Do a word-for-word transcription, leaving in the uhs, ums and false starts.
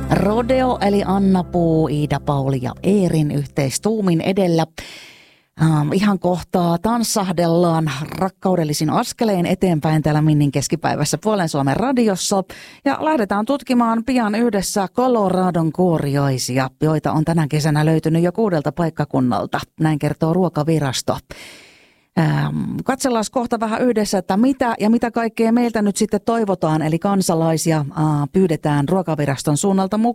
Rodeo eli Anna Puu, Iida Pauli ja Eerin yhteistuumin edellä. Ähm, ihan kohtaa tanssahdellaan rakkaudellisin askelein eteenpäin täällä Minnin keskipäivässä Puolen Suomen radiossa. Ja lähdetään tutkimaan pian yhdessä Coloradon kuoriaisia, joita on tänä kesänä löytynyt jo kuudelta paikkakunnalta. Näin kertoo Ruokavirasto. Ähm, katsellaan kohta vähän yhdessä, että mitä ja mitä kaikkea meiltä nyt sitten toivotaan, eli kansalaisia äh, pyydetään Ruokaviraston suunnalta mukaan